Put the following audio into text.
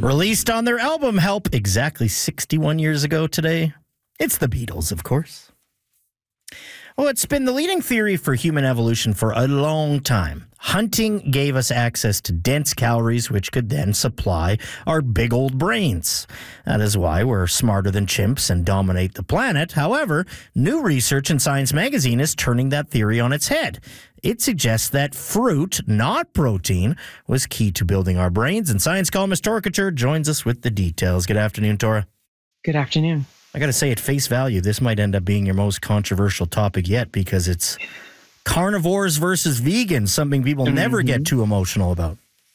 Released on their album Help exactly 61 years ago today. It's the Beatles, of course. Well, it's been the leading theory for human evolution for a long time. Hunting gave us access to dense calories, which could then supply our big old brains. That is why we're smarter than chimps and dominate the planet. However, new research in Science magazine is turning that theory on its head. It suggests that fruit, not protein, was key to building our brains. And science columnist Tora Couture joins us with the details. Good afternoon, Tora. Good afternoon. I got to say, at face value, this might end up being your most controversial topic yet because it's carnivores versus vegans, something people never get too emotional about.